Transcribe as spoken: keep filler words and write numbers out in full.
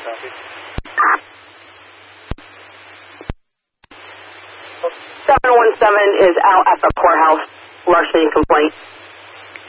Copy. seven one seven is out at the courthouse, larceny complaint.